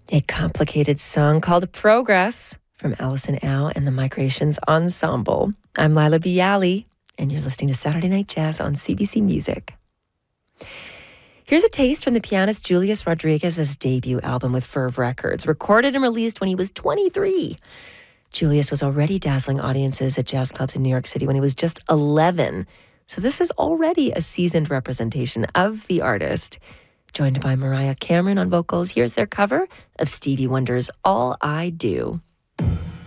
A complicated song called Progress from Alison Au and the Migrations Ensemble. I'm Lila Bialy, and you're listening to Saturday Night Jazz on CBC Music. Here's a taste from the pianist Julius Rodriguez's debut album with Verve Records, recorded and released when he was 23. Julius was already dazzling audiences at jazz clubs in New York City when he was just 11. So this is already a seasoned representation of the artist. Joined by Mariah Cameron on vocals, here's their cover of Stevie Wonder's All I Do.